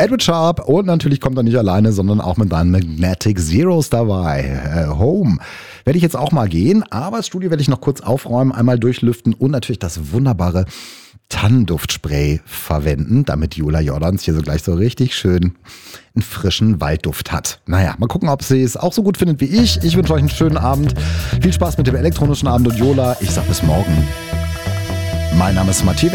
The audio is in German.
Edward Sharp und natürlich kommt er nicht alleine, sondern auch mit seinen Magnetic Zeros dabei. Home werde ich jetzt auch mal gehen, aber das Studio werde ich noch kurz aufräumen, einmal durchlüften und natürlich das wunderbare Tannenduftspray verwenden, damit Julia Jordans hier so gleich so richtig schön einen frischen Waldduft hat. Naja, mal gucken, ob sie es auch so gut findet wie ich. Ich wünsche euch einen schönen Abend. Viel Spaß mit dem elektronischen Abend und Jola. Ich sag bis morgen. Mein Name ist Matthias.